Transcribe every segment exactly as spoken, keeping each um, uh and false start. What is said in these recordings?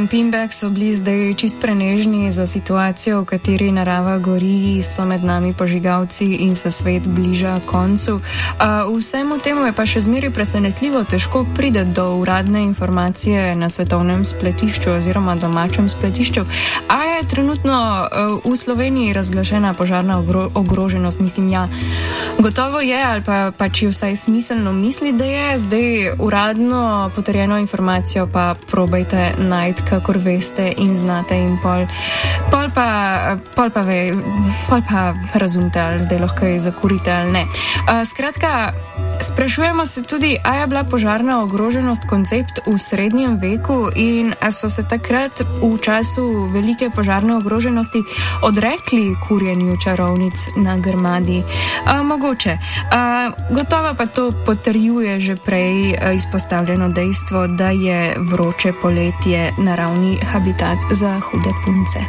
Pimbek so bili zdaj čist prenežni za situacijo, v kateri narava gori, so med nami požigalci in se svet bliža koncu. Uh, vsemu temu je pa še zmeraj presenetljivo težko priti do uradne informacije na svetovnem spletišču oziroma domačem spletišču. A je trenutno uh, v Sloveniji razglašena požarna ogro- ogroženost? Mislim, ja, gotovo je, ali pa pač je vsaj smiselno misli, da je. Zdaj uradno potrjeno informacijo pa probajte najti, kakor veste in znate, in pol, pol pa, pol pa, ve, pol pa razumete, ali zdaj lahko je zakurite ali ne. Uh, skratka, sprašujemo se tudi, a je bila požarna ogroženost koncept v srednjem veku in a so se takrat v času velike požarne ogroženosti odrekli kurjenju čarovnic na Grmadi. Uh, mogoče. Uh, gotovo pa to potrjuje že prej uh, izpostavljeno dejstvo, da je vroče poletje naravni habitat za hude punce.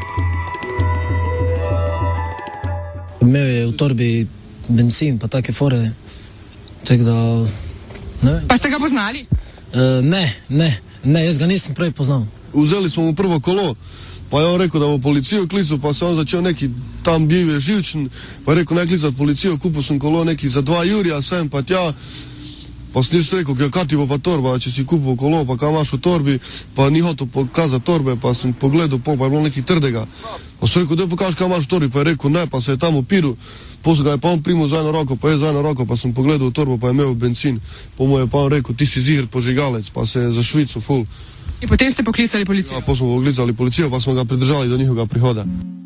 Imel je v torbi benzin, pa take fore, tako da... Ne. Pa ste ga poznali? Uh, ne, ne, ne, jaz ga nisem prej poznal. Vzeli smo mu prvo kolo, pa je on rekel, da bo policijo klical, pa se on začel neki tam bil je živčen, pa je rekel, ne klicati policijo, kupil sem kolo neki za dva jurja, sem pa tja. Pa sem nisem rekel, kaj ti bo pa torba, če si kupil kolo, pa kaj imaš v torbi, pa ni hotel pokazati torbe, pa sem pogledal, pa je bilo nekaj trdega. Pa sem rekel, da pokaži, kaj imaš v torbi, pa je rekel, ne, pa se je tam upiril, posel ga je pa on primil za eno roko, pa je za eno roko, pa sem pogledal v torbo, pa je imel benzin. Po mu je pa on rekel, ti si ziher požigalec, pa se je za Švico ful. In potem ste poklicali policijo? Ja, potem smo poklicali policijo, pa smo ga pridržali do njihovega prihoda.